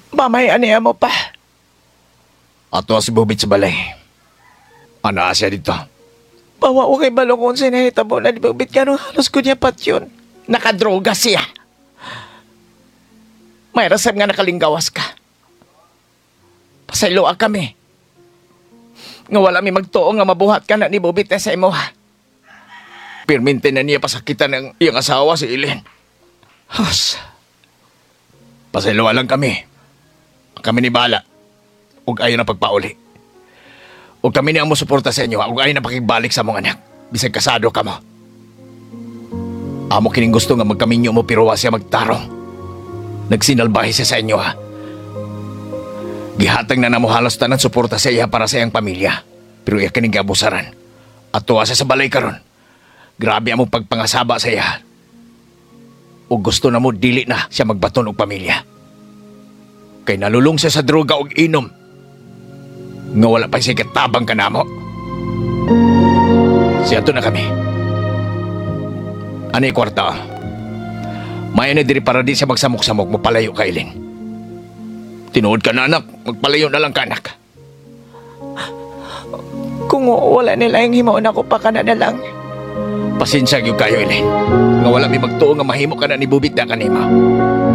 Mamay aniya mo pa. Ato si Bubit sa balay. Ano asya dito? Bawa ko kay balong kung sinahitabo na di Bubit ka nung halos ko niya pat yun. Nakadroga siya. May rasam nga nakalinggawas ka. Pasayloa kami. Nga wala mi magtuo nga mabuhat ka na ni Bubit na sa imo ha. Pirminte na niya pasakitan ng iyang asawa si Ilin. Hus. Pasayloa lang kami. Kami ni Bala. Ug ayaw na pagpauli. Ug kami ni amo suporta sa inyo. Ug ayaw na pakigbalik sa mong anak. Bisag kasado ka mo. Amo kining gusto nga magkaminyo mo pero wa siya magtarong. Nagsinalbahe siya sa inyo ha. Gihatag na namo halos tanan suporta sa iya para sa iyang pamilya. Pero iya kining gabusaran. At tuwa siya sa balay karon. Grabe among pagpangasaba sa iya. O gusto na mo dili na siya magbaton og pamilya. Kay nalulong siya sa droga og inom. Nga wala pa siya katabang ka namo. Siya to na kami. Ani kwarta. Maya na diri para di siya magsamok-samok mo palayo ka Ilin. Tinuod ka na anak, magpalayo na lang ka anak. Kung wala nila yung himaon ako pa ka na lang. Pasensya gyud kayo Ilin. Nga wala mi magtuo nga mahimo ka na ni Bubit na kanima.